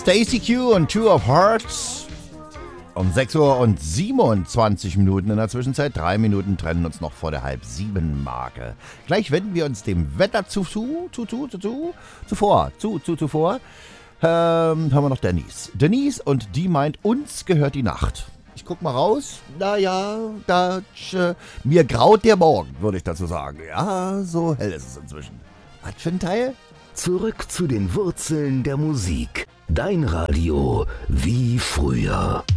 Stacy Q und Two of Hearts. Um 6 Uhr und 27 Minuten in der Zwischenzeit. 3 Minuten trennen uns noch vor der Halb-7-Marke. Gleich wenden wir uns dem Wetter zuvor. Haben wir noch Denise. Denise, und die meint, uns gehört die Nacht. Ich guck mal raus. Naja, mir graut der Morgen, würde ich dazu sagen. Ja, so hell ist es inzwischen. Was für ein Teil? Zurück zu den Wurzeln der Musik. Dein Radio wie früher.